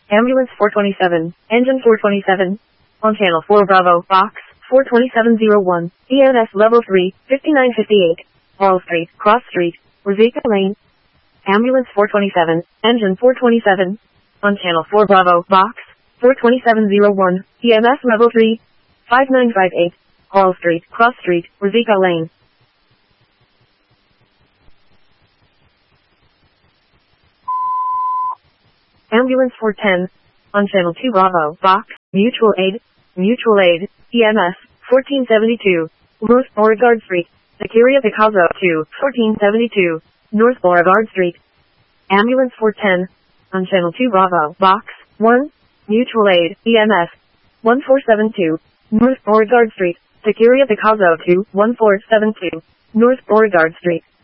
Ambulance 427, Engine 427. On Channel 4 Bravo, Box 42701, EMS Level 3, 5958. Wall Street, Cross Street, Rosita Lane. Ambulance 427, Engine 427. On Channel 4 Bravo, Box 42701, EMS Level 3, 5958. Wall Street, Cross Street, Rosita Lane. Ambulance 410. On Channel 2 Bravo, Box, Mutual Aid, EMS, 1472, North Beauregard Street, Securia Picasso 2, 1472, North Beauregard Street. Ambulance 410. On Channel 2 Bravo, Box, 1, Mutual Aid, EMS, 1472, North Beauregard Street, Securia Picasso 2, 1472, North Beauregard Street.